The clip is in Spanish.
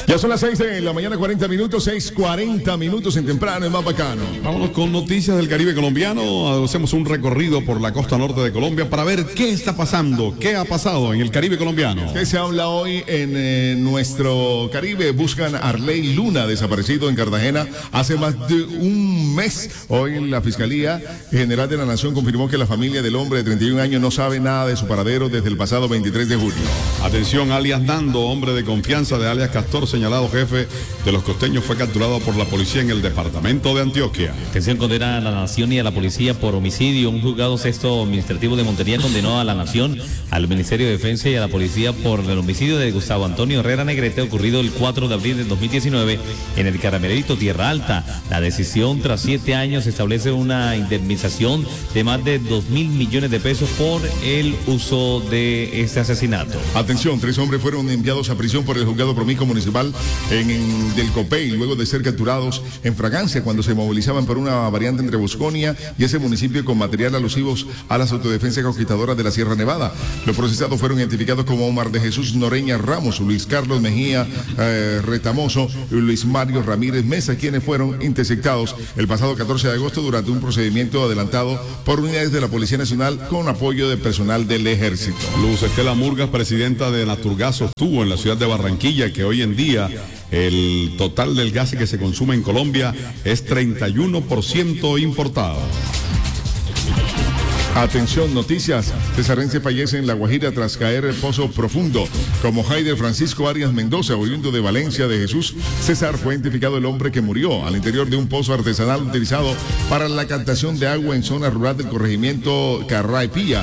Ya son las 6 de la mañana, 40 minutos, 6:40 minutos en temprano, es más bacano. Vámonos con noticias del Caribe colombiano. Hacemos un recorrido por la costa norte de Colombia para ver qué está pasando, qué ha pasado en el Caribe colombiano. ¿Qué se habla hoy en nuestro Caribe? Buscan a Arley Luna, desaparecido en Cartagena hace más de un mes. Hoy la Fiscalía General de la Nación confirmó que la familia del hombre de 31 años no sabe nada de su paradero desde el pasado 23 de julio. Atención, alias Nando, hombre de confianza de alias Castor, señalado jefe de los costeños, fue capturado por la policía en el departamento de Antioquia. Atención, condena a la Nación y a la policía por homicidio. Un juzgado sexto administrativo de Montería condenó a la Nación, al Ministerio de Defensa y a la policía por el homicidio de Gustavo Antonio Herrera Negrete, ocurrido el 4 de abril de 2019 en el Caramelito, Tierra Alta. La decisión, tras 7 años, establece una indemnización de más de 2.000 millones de pesos por el uso de este asesinato. Atención, 3 hombres fueron enviados a prisión por el juzgado promiscuo municipal del Copey, luego de ser capturados en Fragancia cuando se movilizaban por una variante entre Bosconia y ese municipio con material alusivos a las autodefensas conquistadoras de la Sierra Nevada. Los procesados fueron identificados como Omar de Jesús Noreña Ramos, Luis Carlos Mejía Retamoso y Luis Mario Ramírez Mesa, quienes fueron interceptados el pasado 14 de agosto durante un procedimiento adelantado por unidades de la Policía Nacional con apoyo del personal del Ejército. Luz Estela Murgas, presidenta de Naturgas, sostuvo en la ciudad de Barranquilla que hoy en día el total del gas que se consume en Colombia es 31% importado. Atención, noticias. Cesarense fallece en La Guajira tras caer en pozo profundo. Como Haider Francisco Arias Mendoza, oriundo de Valencia de Jesús César, fue identificado el hombre que murió al interior de un pozo artesanal utilizado para la captación de agua en zona rural del corregimiento Carraipilla,